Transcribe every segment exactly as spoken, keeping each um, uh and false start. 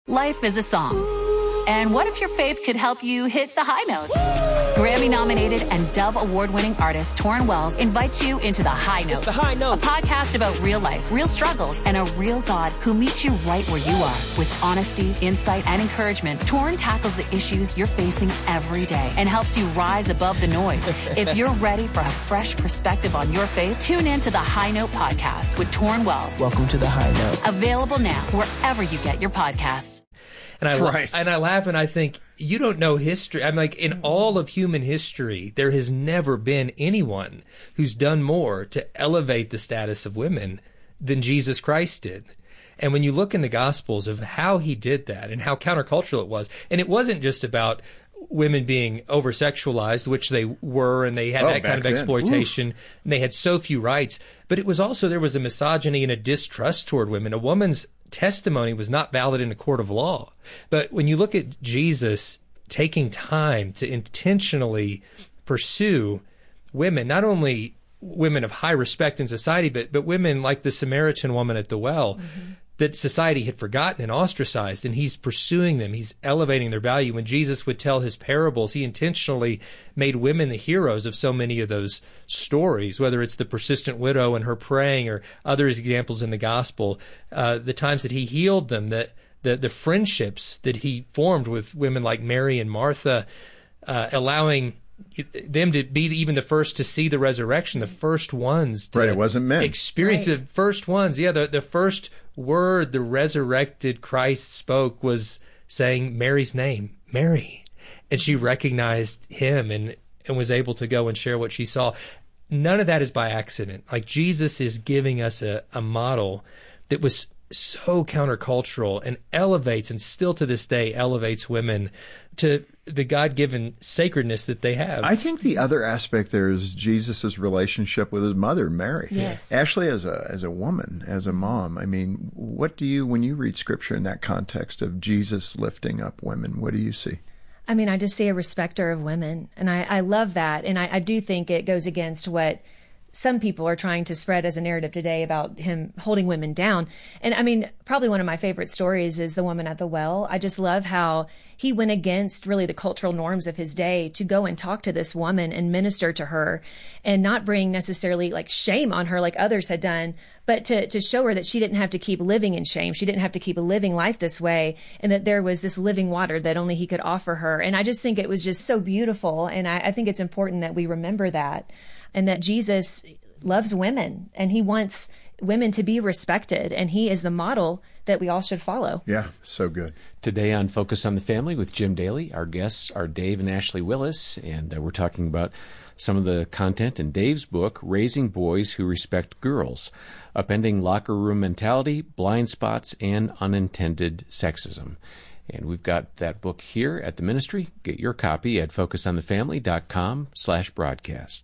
Life is a song. And what if your faith could help you hit the high notes? Grammy-nominated and Dove Award-winning artist Torrin Wells invites you into The High Note. It's The High Note. A podcast about real life, real struggles, and a real God who meets you right where you are. With honesty, insight, and encouragement, Torrin tackles the issues you're facing every day and helps you rise above the noise. If you're ready for a fresh perspective on your faith, tune in to The High Note podcast with Torrin Wells. Welcome to The High Note. Available now wherever you get your podcasts. And I, Right. and I laugh and I think, you don't know history. I'm like, in all of human history, there has never been anyone who's done more to elevate the status of women than Jesus Christ did. And when you look in the Gospels of how he did that and how countercultural it was, and it wasn't just about women being over-sexualized, which they were, and they had Oh, that kind of back then. exploitation, and they had so few rights. But it was also, there was a misogyny and a distrust toward women. A woman's testimony was not valid in a court of law. But when you look at Jesus taking time to intentionally pursue women, not only women of high respect in society, but but women like the Samaritan woman at the well, mm-hmm. that society had forgotten and ostracized, and he's pursuing them. He's elevating their value. When Jesus would tell his parables, he intentionally made women the heroes of so many of those stories, whether it's the persistent widow and her praying or other examples in the gospel, uh, the times that he healed them, that the, the friendships that he formed with women like Mary and Martha, uh, allowing them to be even the first to see the resurrection, the first ones to Right, it wasn't men. experience Right. the first ones. Yeah, the, the first word the resurrected Christ spoke was saying Mary's name, Mary. And she recognized him and, and was able to go and share what she saw. None of that is by accident. Like, Jesus is giving us a, a model that was so countercultural and elevates, and still to this day elevates women to the God-given sacredness that they have. I think the other aspect there is Jesus' relationship with his mother, Mary. Yes. Ashley, as a as a woman, as a mom, I mean, what do you, when you read Scripture in that context of Jesus lifting up women, what do you see? I mean, I just see a respecter of women, and I, I love that. And I, I do think it goes against what some people are trying to spread as a narrative today about him holding women down. And I mean, probably one of my favorite stories is the woman at the well. I just love how he went against really the cultural norms of his day to go and talk to this woman and minister to her, and not bring necessarily like shame on her like others had done, but to, to show her that she didn't have to keep living in shame. She didn't have to keep living life this way, and that there was this living water that only he could offer her. And I just think it was just so beautiful. And I, I think it's important that we remember that. And that Jesus loves women, and he wants women to be respected, and he is the model that we all should follow. Yeah, so good. Today on Focus on the Family with Jim Daly, our guests are Dave and Ashley Willis, and uh, we're talking about some of the content in Dave's book, Raising Boys Who Respect Girls, Upending Locker Room Mentality, Blind Spots, and Unintended Sexism. And we've got that book here at the ministry. Get your copy at focusonthefamily.com slash broadcast.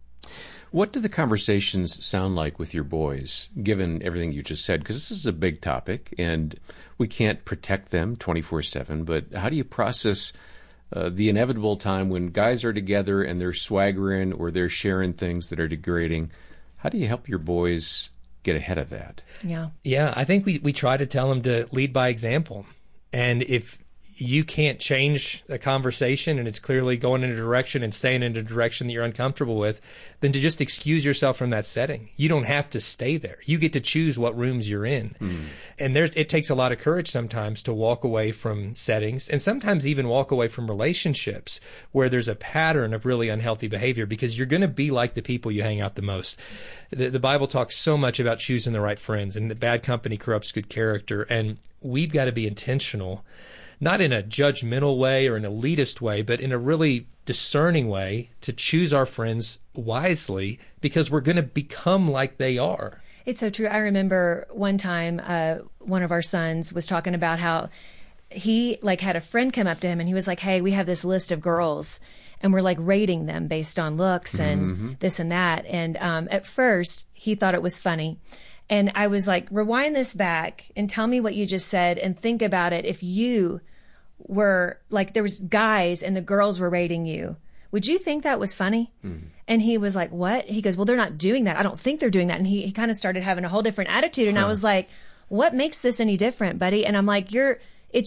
What do the conversations sound like with your boys, given everything you just said? Because this is a big topic, and we can't protect them twenty-four seven, but how do you process uh, the inevitable time when guys are together and they're swaggering or they're sharing things that are degrading? How do you help your boys get ahead of that? Yeah. Yeah, I think we, we try to tell them to lead by example. And if you can't change the conversation and it's clearly going in a direction and staying in a direction that you're uncomfortable with, then to just excuse yourself from that setting. You don't have to stay there. You get to choose what rooms you're in. Mm. And there, it takes a lot of courage sometimes to walk away from settings, and sometimes even walk away from relationships where there's a pattern of really unhealthy behavior, because you're going to be like the people you hang out the most. The, the Bible talks so much about choosing the right friends, and that bad company corrupts good character. And we've got to be intentional, not in a judgmental way or an elitist way, but in a really discerning way, to choose our friends wisely, because we're going to become like they are. It's so true. I remember one time uh, one of our sons was talking about how he like had a friend come up to him and he was like, hey, we have this list of girls and we're like rating them based on looks and mm-hmm. this and that. And um, at first he thought it was funny. And I was like, rewind this back and tell me what you just said and think about it. If you were like, there was guys and the girls were rating you, would you think that was funny? Mm. And he was like, what? He goes, well, they're not doing that. I don't think they're doing that. And he, he kind of started having a whole different attitude. And huh. I was like, what makes this any different, buddy? And I'm like, you're